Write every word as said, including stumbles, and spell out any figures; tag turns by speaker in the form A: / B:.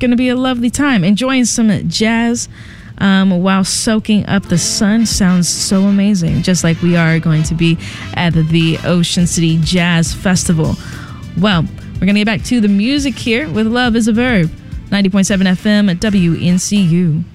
A: going to be a lovely time. Enjoying some jazz um, while soaking up the sun sounds so amazing, just like we are going to be at the Ocean City Jazz Festival. Well, we're going to get back to the music here with Love is a Verb, ninety point seven F M at W N C U.